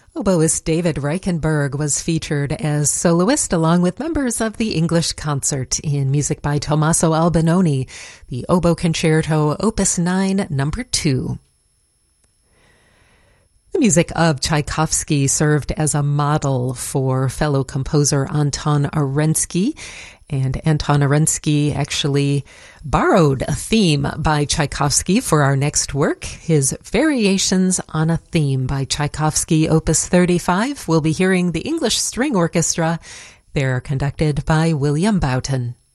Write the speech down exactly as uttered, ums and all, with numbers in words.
Oboist David Reichenberg was featured as soloist along with members of the English Concert in music by Tommaso Albinoni, the Oboe Concerto, Opus nine, number two. The music of Tchaikovsky served as a model for fellow composer Anton Arensky, and Anton Arensky actually borrowed a theme by Tchaikovsky for our next work, his Variations on a Theme by Tchaikovsky, Opus thirty-five. We'll be hearing the English String Orchestra. They're conducted by William Boughton.